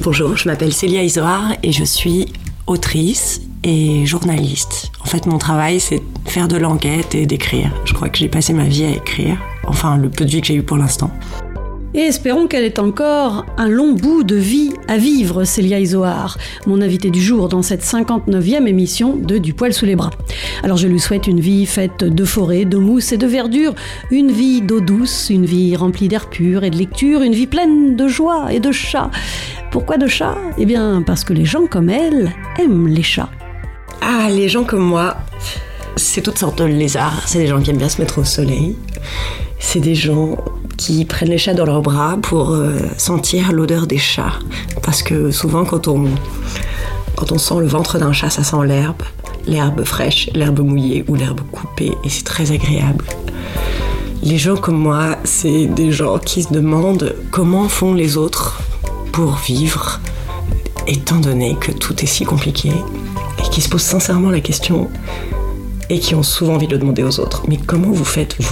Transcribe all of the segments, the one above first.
Bonjour, je m'appelle Célia Isoard et je suis autrice et journaliste. En fait, mon travail, c'est faire de l'enquête et d'écrire. Je crois que j'ai passé ma vie à écrire, enfin le peu de vie que j'ai eu pour l'instant. Et espérons qu'elle ait encore un long bout de vie à vivre, Célia Isoard, mon invitée du jour dans cette 59e émission de Du poil sous les bras. Alors je lui souhaite une vie faite de forêt, de mousse et de verdure, une vie d'eau douce, une vie remplie d'air pur et de lecture, une vie pleine de joie et de chats. Pourquoi de chats ? Eh bien parce que les gens comme elle aiment les chats. Ah, les gens comme moi, c'est toutes sortes de lézards. C'est des gens qui aiment bien se mettre au soleil. C'est des gens qui prennent les chats dans leurs bras pour sentir l'odeur des chats. Parce que souvent, quand on sent le ventre d'un chat, ça sent l'herbe fraîche, l'herbe mouillée ou l'herbe coupée, et c'est très agréable. Les gens comme moi, c'est des gens qui se demandent comment font les autres pour vivre, étant donné que tout est si compliqué, et qui se posent sincèrement la question, et qui ont souvent envie de le demander aux autres. Mais comment vous faites, vous ?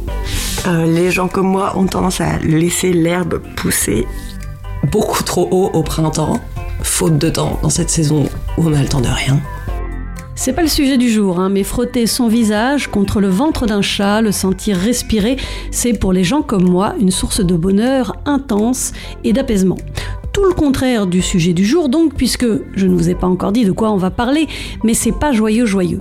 Les gens comme moi ont tendance à laisser l'herbe pousser beaucoup trop haut au printemps, faute de temps dans cette saison où on a le temps de rien. C'est pas le sujet du jour, mais frotter son visage contre le ventre d'un chat, le sentir respirer, c'est pour les gens comme moi une source de bonheur intense et d'apaisement. Tout le contraire du sujet du jour donc, puisque je ne vous ai pas encore dit de quoi on va parler, mais c'est pas joyeux.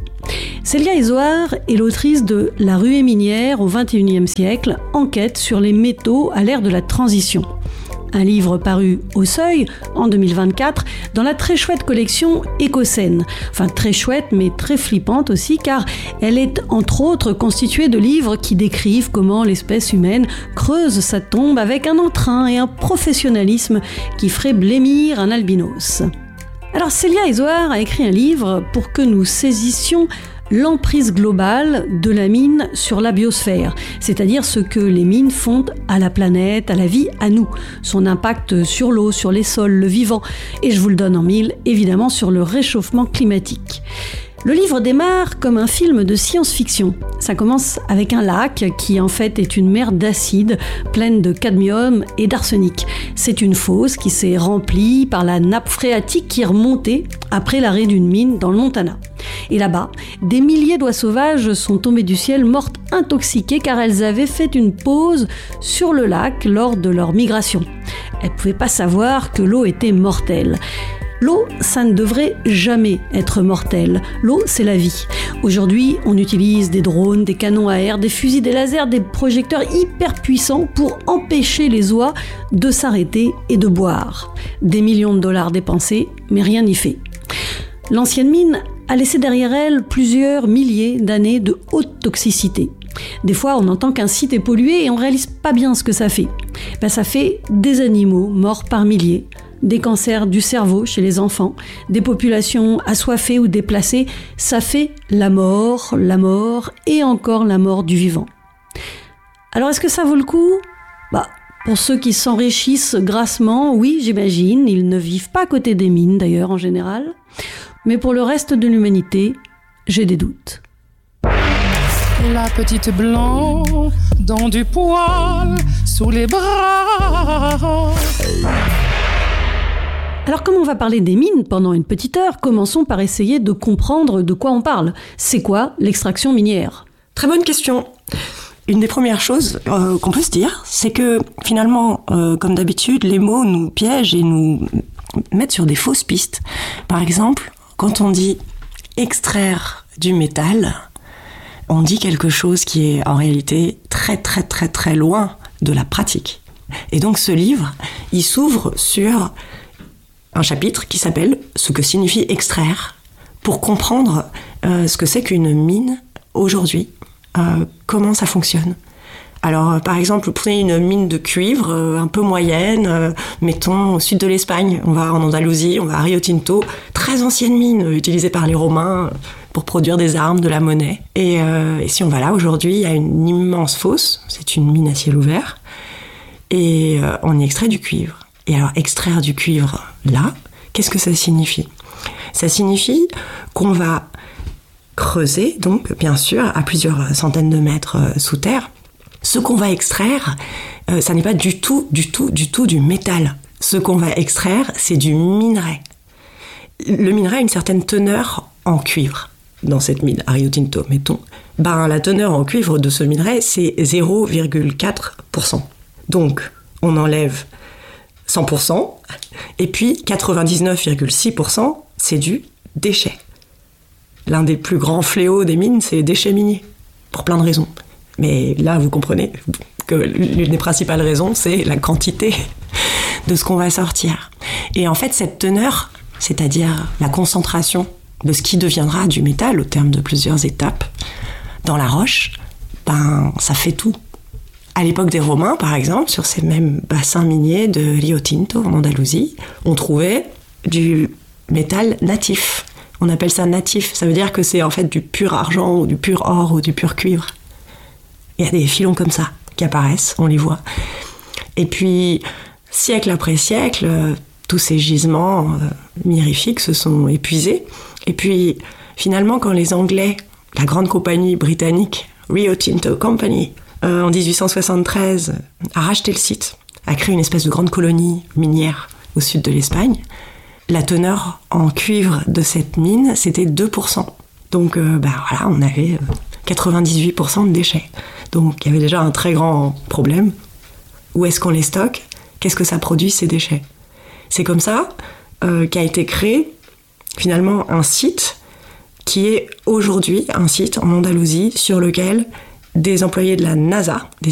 Célia Isoard est l'autrice de La ruée minière au XXIe siècle, enquête sur les métaux à l'ère de la transition. Un livre paru au Seuil en 2024 dans la très chouette collection Écocène. Enfin très chouette mais très flippante aussi car elle est entre autres constituée de livres qui décrivent comment l'espèce humaine creuse sa tombe avec un entrain et un professionnalisme qui ferait blêmir un albinos. Alors Célia Isoard a écrit un livre pour que nous saisissions l'emprise globale de la mine sur la biosphère, c'est-à-dire ce que les mines font à la planète, à la vie, à nous, son impact sur l'eau, sur les sols, le vivant, et je vous le donne en mille, évidemment sur le réchauffement climatique. Le livre démarre comme un film de science-fiction. Ça commence avec un lac qui en fait est une mer d'acide pleine de cadmium et d'arsenic. C'est une fosse qui s'est remplie par la nappe phréatique qui est remontée après l'arrêt d'une mine dans le Montana. Et là-bas, des milliers d'oies sauvages sont tombées du ciel mortes intoxiquées car elles avaient fait une pause sur le lac lors de leur migration. Elles ne pouvaient pas savoir que l'eau était mortelle. L'eau, ça ne devrait jamais être mortel. L'eau, c'est la vie. Aujourd'hui, on utilise des drones, des canons à air, des fusils, des lasers, des projecteurs hyper puissants pour empêcher les oies de s'arrêter et de boire. Des millions de dollars dépensés, mais rien n'y fait. L'ancienne mine a laissé derrière elle plusieurs milliers d'années de haute toxicité. Des fois, on entend qu'un site est pollué et on réalise pas bien ce que ça fait. Ça fait des animaux morts par milliers, des cancers du cerveau chez les enfants, des populations assoiffées ou déplacées. Ça fait la mort et encore la mort du vivant. Alors est-ce que ça vaut le coup ? Pour ceux qui s'enrichissent grassement, oui, j'imagine, ils ne vivent pas à côté des mines d'ailleurs en général. Mais pour le reste de l'humanité, j'ai des doutes. La petite blanc dans du poil sous les bras. Alors comme on va parler des mines pendant une petite heure, commençons par essayer de comprendre de quoi on parle. C'est quoi l'extraction minière ? Très bonne question. Une des premières choses qu'on peut se dire, c'est que finalement, comme d'habitude, les mots nous piègent et nous mettent sur des fausses pistes. Par exemple, quand on dit extraire du métal, on dit quelque chose qui est en réalité très très très très loin de la pratique. Et donc ce livre, il s'ouvre sur un chapitre qui s'appelle « Ce que signifie extraire » pour comprendre ce que c'est qu'une mine aujourd'hui, comment ça fonctionne. Alors, par exemple, prenez une mine de cuivre un peu moyenne, mettons au sud de l'Espagne. On va en Andalousie, on va à Rio Tinto, très ancienne mine utilisée par les Romains pour produire des armes, de la monnaie. Et si on va là, aujourd'hui, il y a une immense fosse, c'est une mine à ciel ouvert, et on y extrait du cuivre. Et alors, extraire du cuivre, là, qu'est-ce que ça signifie ? Ça signifie qu'on va creuser, donc, bien sûr, à plusieurs centaines de mètres sous terre. Ce qu'on va extraire, ça n'est pas du tout du métal. Ce qu'on va extraire, c'est du minerai. Le minerai a une certaine teneur en cuivre dans cette mine, à Rio Tinto, mettons. La teneur en cuivre de ce minerai, c'est 0,4%. Donc, on enlève 100%, et puis 99,6%, c'est du déchet. L'un des plus grands fléaux des mines, c'est les déchets miniers, pour plein de raisons. Mais là, vous comprenez que l'une des principales raisons, c'est la quantité de ce qu'on va sortir. Et en fait, cette teneur, c'est-à-dire la concentration de ce qui deviendra du métal au terme de plusieurs étapes dans la roche, ça fait tout. À l'époque des Romains, par exemple, sur ces mêmes bassins miniers de Rio Tinto, en Andalousie, on trouvait du métal natif. On appelle ça natif, ça veut dire que c'est en fait du pur argent, ou du pur or, ou du pur cuivre. Il y a des filons comme ça qui apparaissent, on les voit. Et puis, siècle après siècle, tous ces gisements mirifiques se sont épuisés. Et puis, finalement, quand les Anglais, la grande compagnie britannique, Rio Tinto Company, en 1873, a racheté le site, a créé une espèce de grande colonie minière au sud de l'Espagne, la teneur en cuivre de cette mine, c'était 2%. Donc, voilà, on avait 98% de déchets. Donc, il y avait déjà un très grand problème. Où est-ce qu'on les stocke ? Qu'est-ce que ça produit, ces déchets ? C'est comme ça qu'a été créé, finalement, un site qui est aujourd'hui un site en Andalousie sur lequel des employés de la NASA, des